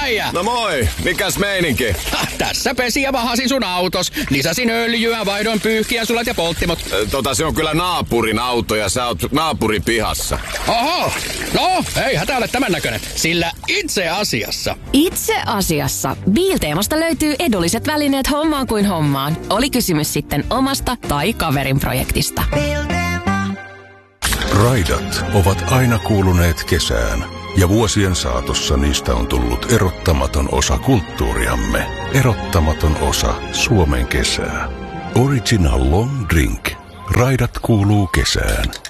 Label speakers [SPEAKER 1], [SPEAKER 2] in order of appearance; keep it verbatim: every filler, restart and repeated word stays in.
[SPEAKER 1] äijä!
[SPEAKER 2] No moi, mikäs meininki?
[SPEAKER 1] Ha, tässä pesi ja vahasin sun autos. Lisäsin öljyä, vaihdoin pyyhkiäsulat ja polttimot.
[SPEAKER 2] Tota se on kyllä naapurin auto ja sä oot naapurin pihassa.
[SPEAKER 1] Oho, no ei hätä ole tämän näköinen, sillä itse asiassa.
[SPEAKER 3] Itse asiassa Biilteemasta löytyy edulliset välineet hommaan kuin hommaan. Oli kysymys sitten omasta tai kaverin projektista.
[SPEAKER 4] Raidat ovat aina kuuluneet kesään, ja vuosien saatossa niistä on tullut erottamaton osa kulttuuriamme. Erottamaton osa Suomen kesää. Original Long Drink. Raidat kuuluu kesään.